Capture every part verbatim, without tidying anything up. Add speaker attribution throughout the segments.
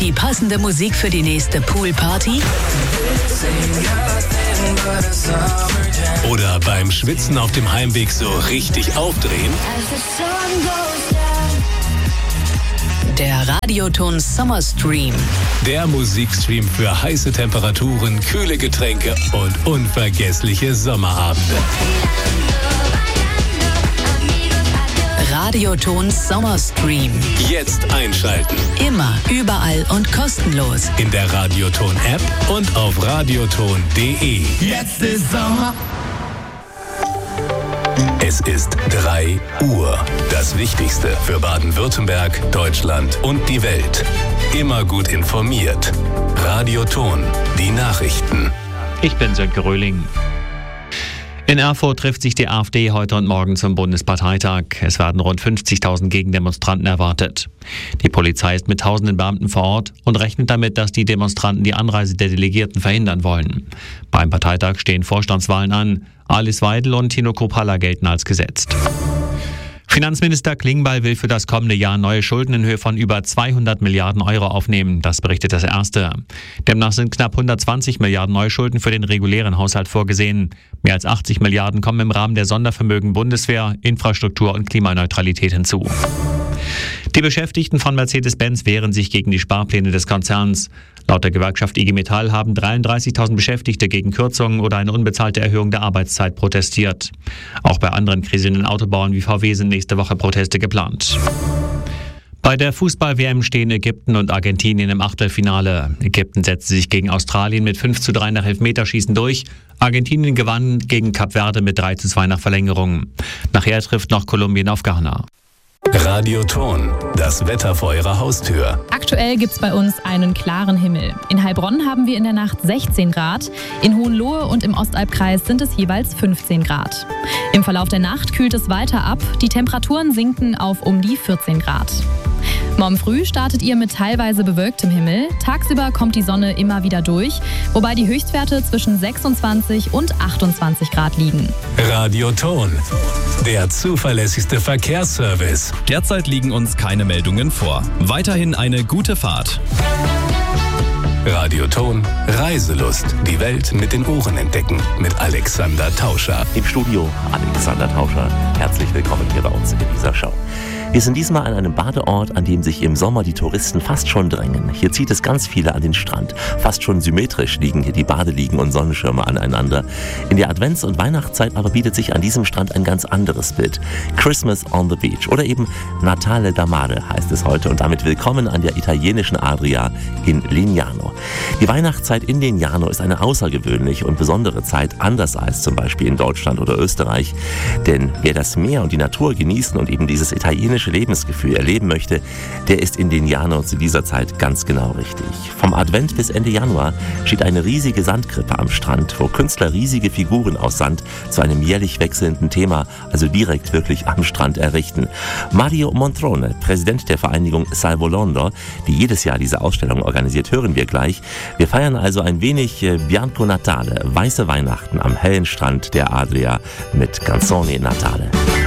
Speaker 1: die passende Musik für die nächste Poolparty?
Speaker 2: Oder beim Schwitzen auf dem Heimweg so richtig aufdrehen?
Speaker 1: Der Radioton Summer Stream.
Speaker 2: Der Musikstream für heiße Temperaturen, kühle Getränke und unvergessliche Sommerabende.
Speaker 1: Radioton Summer Stream.
Speaker 2: Jetzt einschalten.
Speaker 1: Immer, überall und kostenlos.
Speaker 2: In der Radioton-App und auf radioton punkt de.
Speaker 3: Jetzt ist Sommer.
Speaker 2: Es ist drei Uhr. Das Wichtigste für Baden-Württemberg, Deutschland und die Welt. Immer gut informiert. Radioton, die Nachrichten.
Speaker 4: Ich bin Sönke Röhling. In Erfurt trifft sich die AfD heute und morgen zum Bundesparteitag. Es werden rund fünfzigtausend Gegendemonstranten erwartet. Die Polizei ist mit tausenden Beamten vor Ort und rechnet damit, dass die Demonstranten die Anreise der Delegierten verhindern wollen. Beim Parteitag stehen Vorstandswahlen an. Alice Weidel und Tino Kruppalla gelten als gesetzt. Finanzminister Klingbeil will für das kommende Jahr neue Schulden in Höhe von über zweihundert Milliarden Euro aufnehmen. Das berichtet das Erste. Demnach sind knapp hundertzwanzig Milliarden neue Schulden für den regulären Haushalt vorgesehen. Mehr als achtzig Milliarden kommen im Rahmen der Sondervermögen Bundeswehr, Infrastruktur und Klimaneutralität hinzu. Die Beschäftigten von Mercedes-Benz wehren sich gegen die Sparpläne des Konzerns. Laut der Gewerkschaft I G Metall haben dreiunddreißigtausend Beschäftigte gegen Kürzungen oder eine unbezahlte Erhöhung der Arbeitszeit protestiert. Auch bei anderen kriselnden Autobauern wie V W sind nächste Woche Proteste geplant. Bei der Fußball-W M stehen Ägypten und Argentinien im Achtelfinale. Ägypten setzte sich gegen Australien mit fünf zu drei nach Elfmeterschießen durch. Argentinien gewann gegen Kap Verde mit drei zu zwei nach Verlängerung. Nachher trifft noch Kolumbien auf Ghana.
Speaker 2: Radioton, das Wetter vor Ihrer Haustür.
Speaker 5: Aktuell gibt's bei uns einen klaren Himmel. In Heilbronn haben wir in der Nacht sechzehn Grad. In Hohenlohe und im Ostalbkreis sind es jeweils fünfzehn Grad. Im Verlauf der Nacht kühlt es weiter ab. Die Temperaturen sinken auf um die vierzehn Grad. Morgen früh startet ihr mit teilweise bewölktem Himmel. Tagsüber kommt die Sonne immer wieder durch, wobei die Höchstwerte zwischen sechsundzwanzig und achtundzwanzig Grad liegen.
Speaker 2: Radioton, der zuverlässigste Verkehrsservice.
Speaker 6: Derzeit liegen uns keine Meldungen vor. Weiterhin eine gute Fahrt.
Speaker 2: Radioton, Reiselust. Die Welt mit den Ohren entdecken. Mit Alexander Tauscher.
Speaker 7: Im Studio Alexander Tauscher. Herzlich willkommen hier bei uns in dieser Show. Wir sind diesmal an einem Badeort, an dem sich im Sommer die Touristen fast schon drängen. Hier zieht es ganz viele an den Strand. Fast schon symmetrisch liegen hier die Badeliegen und Sonnenschirme aneinander. In der Advents- und Weihnachtszeit aber bietet sich an diesem Strand ein ganz anderes Bild. Christmas on the Beach oder eben Natale da Mare heißt es heute und damit willkommen an der italienischen Adria in Lignano. Die Weihnachtszeit in Lignano ist eine außergewöhnliche und besondere Zeit, anders als zum Beispiel in Deutschland oder Österreich. Denn wer das Meer und die Natur genießen und eben dieses italienische Lebensgefühl erleben möchte, der ist in Lignano zu dieser Zeit ganz genau richtig. Vom Advent bis Ende Januar steht eine riesige Sandkrippe am Strand, wo Künstler riesige Figuren aus Sand zu einem jährlich wechselnden Thema, also direkt wirklich am Strand errichten. Mario Montrone, Präsident der Vereinigung Salvolondo, die jedes Jahr diese Ausstellung organisiert, hören wir gleich. Wir feiern also ein wenig Bianco Natale, weiße Weihnachten am hellen Strand der Adria mit Canzoni Natale.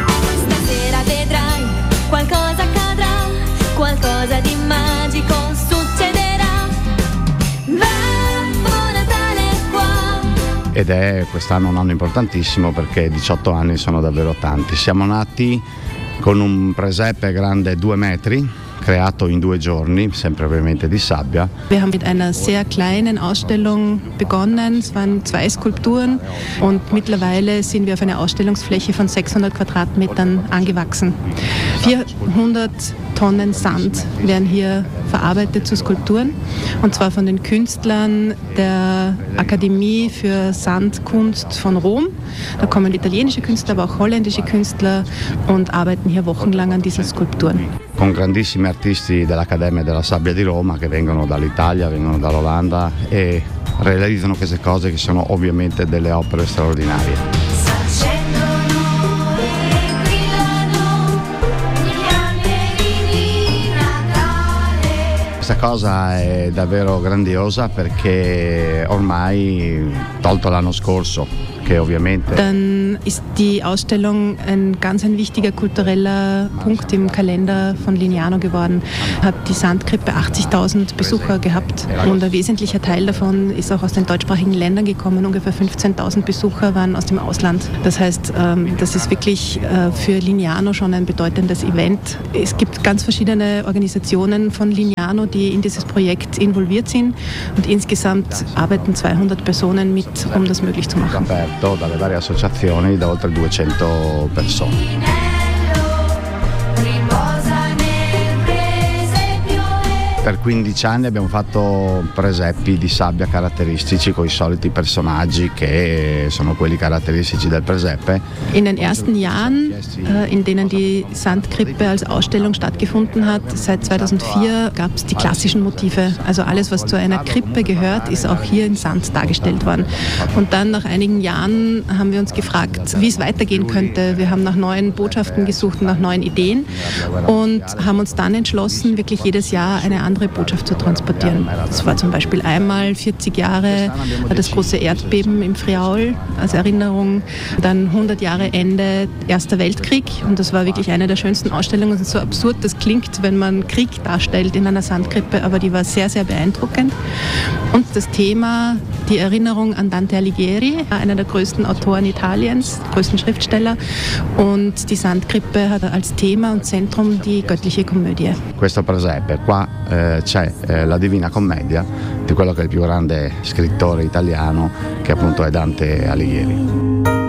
Speaker 8: Qualcosa accadrà, qualcosa di magico succederà. Babbo Natale è qua.
Speaker 9: Ed è quest'anno un anno importantissimo perché diciotto anni sono davvero tanti. Siamo nati con un presepe grande due metri, creato in due giorni, sempre ovviamente di sabbia.
Speaker 10: Wir haben mit einer sehr kleinen Ausstellung begonnen. Es waren zwei Skulpturen und mittlerweile sind wir auf einer Ausstellungsfläche von sechshundert Quadratmetern angewachsen. vierhundert Tonnen Sand werden hier verarbeitet zu Skulpturen und zwar von den Künstlern der Akademie für Sandkunst von Rom. Da kommen italienische Künstler, aber auch holländische Künstler und arbeiten hier wochenlang an diesen Skulpturen.
Speaker 9: Con grandissimi artisti dell'Accademia della Sabbia di Roma che vengono dall'Italia, vengono dall'Olanda e realizzano queste cose che sono ovviamente delle opere straordinarie. Questa cosa è davvero grandiosa perché ormai, tolto l'anno scorso, che ovviamente...
Speaker 10: Dann ist die Ausstellung ein ganz ein wichtiger kultureller Punkt im Kalender von Lignano geworden. Hat die Sandkrippe achtzigtausend Besucher gehabt und ein wesentlicher Teil davon ist auch aus den deutschsprachigen Ländern gekommen. Ungefähr fünfzehntausend Besucher waren aus dem Ausland. Das heißt, das ist wirklich für Lignano schon ein bedeutendes Event. Es gibt ganz verschiedene Organisationen von Lignano, die in dieses Projekt involviert sind und insgesamt arbeiten zweihundert Personen mit, um das möglich zu machen.
Speaker 9: Aperto dalle varie associazioni da oltre duecento persone. Per quindici anni abbiamo fatto presepi di sabbia caratteristici con i soliti personaggi che sono quelli caratteristici del presepe.
Speaker 10: In den ersten Jahren, in denen die Sandkrippe als Ausstellung stattgefunden hat, seit zweitausendvier gab es die klassischen Motive. Also alles, was zu einer Krippe gehört, ist auch hier in Sand dargestellt worden. Und dann nach einigen Jahren haben wir uns gefragt, wie es weitergehen könnte. Wir haben nach neuen Botschaften gesucht, nach neuen Ideen und haben uns dann entschlossen, wirklich jedes Jahr eine andere Botschaft zu transportieren. Das war zum Beispiel einmal vierzig Jahre das große Erdbeben im Friaul als Erinnerung, dann hundert Jahre Ende Erster Weltkrieg und das war wirklich eine der schönsten Ausstellungen. So absurd das klingt, wenn man Krieg darstellt in einer Sandkrippe, aber die war sehr, sehr beeindruckend. Und das Thema, die Erinnerung an Dante Alighieri, einer der größten Autoren Italiens, größten Schriftsteller, und die Sandkrippe hat als Thema und Zentrum die göttliche Komödie.
Speaker 9: Questo presepe qua eh, c'è eh, la Divina Commedia di quello che è il più grande scrittore italiano, che appunto è Dante Alighieri.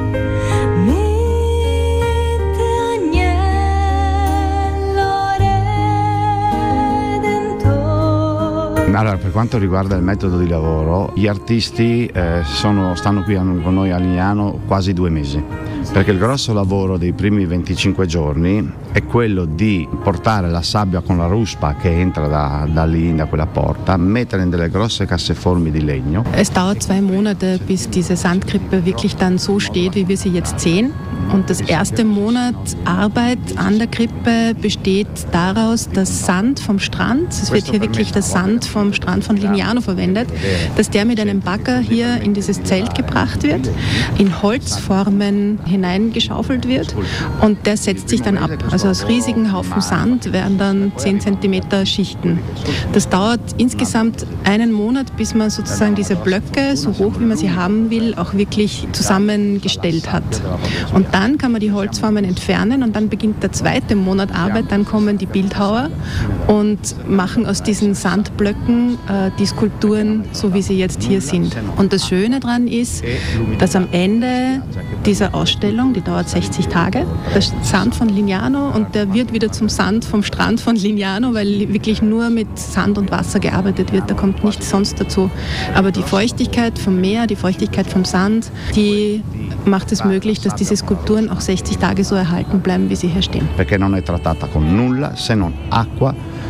Speaker 9: Allora, per quanto riguarda il metodo di lavoro, gli artisti eh, sono, stanno qui con noi a Lignano quasi due mesi, perché il grosso lavoro dei primi venticinque giorni è quello di portare la sabbia con la ruspa che entra da, da lì, da quella porta, mettere in delle grosse casseformi di legno.
Speaker 10: Es dauert zwei Monate, bis diese Sandkrippe wirklich dann so steht, wie wir sie jetzt sehen. Und das erste Monat Arbeit an der Krippe besteht daraus, dass Sand vom Strand, es wird hier wirklich der Sand vom Strand von Lignano verwendet, dass der mit einem Bagger hier in dieses Zelt gebracht wird, in Holzformen hineingeschaufelt wird und der setzt sich dann ab. Also aus riesigen Haufen Sand werden dann zehn Zentimeter Schichten. Das dauert insgesamt einen Monat, bis man sozusagen diese Blöcke, so hoch wie man sie haben will, auch wirklich zusammengestellt hat. Und dann kann man die Holzformen entfernen und dann beginnt der zweite Monat Arbeit, dann kommen die Bildhauer und machen aus diesen Sandblöcken äh, die Skulpturen, so wie sie jetzt hier sind. Und das Schöne daran ist, dass am Ende dieser Ausstellung, die dauert sechzig Tage, der Sand von Lignano und der wird wieder zum Sand vom Strand von Lignano, weil wirklich nur mit Sand und Wasser gearbeitet wird, da kommt nichts sonst dazu. Aber die Feuchtigkeit vom Meer, die Feuchtigkeit vom Sand, die macht es möglich, dass diese Skulpturen auch sechzig Tage so erhalten bleiben, wie sie hier stehen.
Speaker 9: Perché non è trattata con nulla se non acqua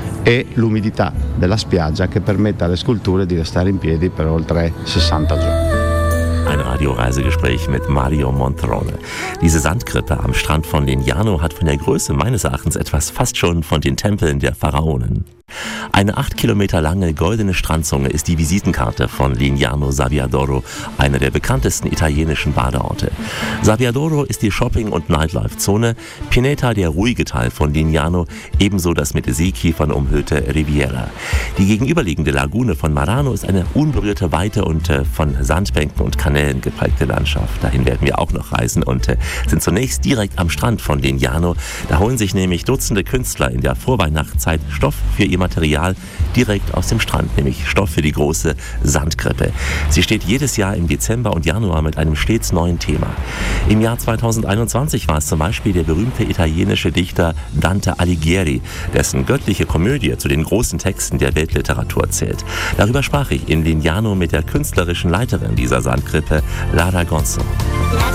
Speaker 9: e l'umidità della spiaggia che permette alle sculture di restare in piedi per oltre sessanta giorni.
Speaker 7: Ein Radioreisegespräch mit Mario Montrone. Diese Sandkrippe am Strand von Lignano hat von der Größe meines Erachtens etwas fast schon von den Tempeln der Pharaonen. Eine acht Kilometer lange goldene Strandzunge ist die Visitenkarte von Lignano Sabbiadoro, einer der bekanntesten italienischen Badeorte. Sabbiadoro ist die Shopping- und Nightlife-Zone, Pineta der ruhige Teil von Lignano, ebenso das mit Seekiefern umhüllte Riviera. Die gegenüberliegende Lagune von Marano ist eine unberührte, weite und äh, von Sandbänken und Kanälen geprägte Landschaft. Dahin werden wir auch noch reisen und äh, sind zunächst direkt am Strand von Lignano. Da holen sich nämlich Dutzende Künstler in der Vorweihnachtszeit Stoff für ihr Material direkt aus dem Strand, nämlich Stoff für die große Sandkrippe. Sie steht jedes Jahr im Dezember und Januar mit einem stets neuen Thema. Im Jahr zweitausendeinundzwanzig war es zum Beispiel der berühmte italienische Dichter Dante Alighieri, dessen göttliche Komödie zu den großen Texten der Weltliteratur zählt. Darüber sprach ich in Lignano mit der künstlerischen Leiterin dieser Sandkrippe, Lara Gonzo.